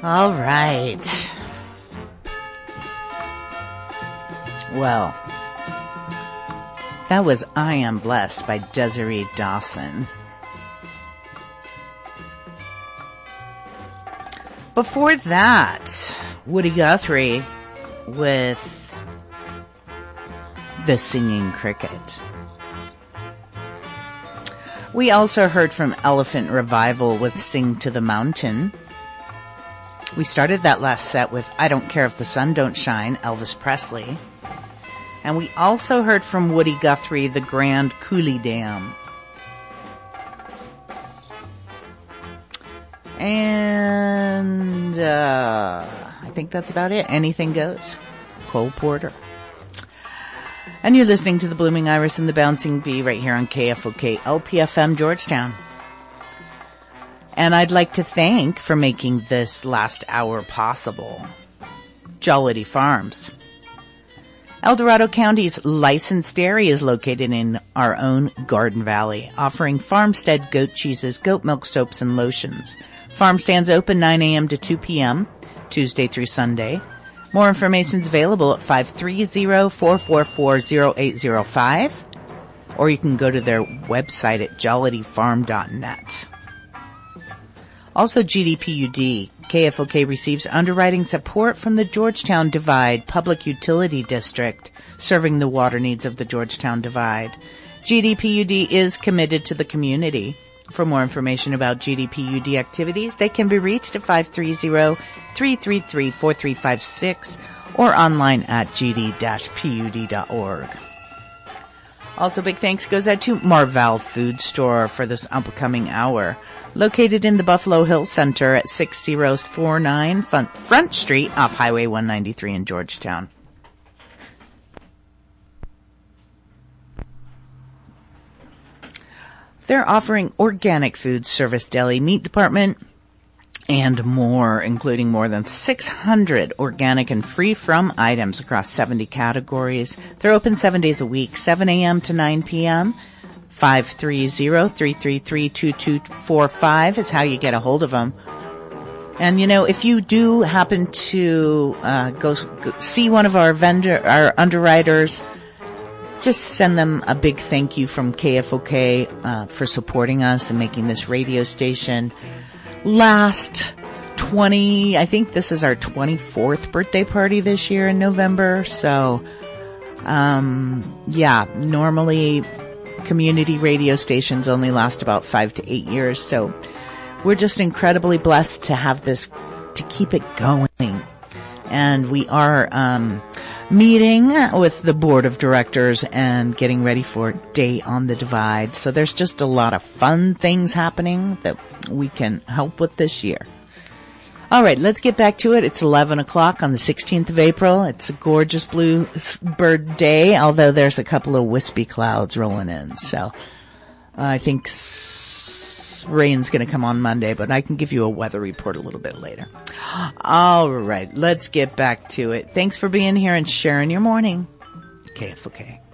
All right. Well, that was I Am Blessed by Desiree Dawson. Before that, Woody Guthrie with The Singing Cricket. We also heard from Elephant Revival with Sing to the Mountain. We started that last set with I Don't Care If the Sun Don't Shine, Elvis Presley. And we also heard from Woody Guthrie, The Grand Coulee Dam. And I think that's about it. Anything Goes. Cole Porter. And you're listening to the Blooming Iris and the Bouncing Bee right here on KFOK LPFM Georgetown. And I'd like to thank for making this last hour possible Jollity Farms. El Dorado County's licensed dairy is located in our own Garden Valley, offering farmstead goat cheeses, goat milk soaps, and lotions. Farm stands open 9 a.m. to 2 p.m., Tuesday through Sunday. More information is available at 530-444-0805, or you can go to their website at jollityfarm.net. Also, GDPUD. KFOK receives underwriting support from the Georgetown Divide Public Utility District, serving the water needs of the Georgetown Divide. GDPUD is committed to the community. For more information about GDPUD activities, they can be reached at 530-333-4356 or online at gd-pud.org. Also, big thanks goes out to Marval Food Store for this upcoming hour. Located in the Buffalo Hills Center at 6049 Front Street off Highway 193 in Georgetown. They're offering organic food service, deli, meat department, and more, including more than 600 organic and free-from items across 70 categories. They're open 7 days a week, 7 a.m. to 9 p.m., 530-333-2245 is how you get a hold of them. And you know, if you do happen to go see one of our underwriters, just send them a big thank you from KFOK for supporting us and making this radio station last I think this is our 24th birthday party this year in November. So yeah, normally community radio stations only last about 5 to 8 years. So we're just incredibly blessed to have this, to keep it going. And we are meeting with the board of directors and getting ready for Day on the Divide. So there's just a lot of fun things happening that we can help with this year. All right, let's get back to it. It's 11 o'clock on the 16th of April. It's a gorgeous blue bird day, although there's a couple of wispy clouds rolling in. So I think rain's going to come on Monday, but I can give you a weather report a little bit later. All right, let's get back to it. Thanks for being here and sharing your morning. KFOK.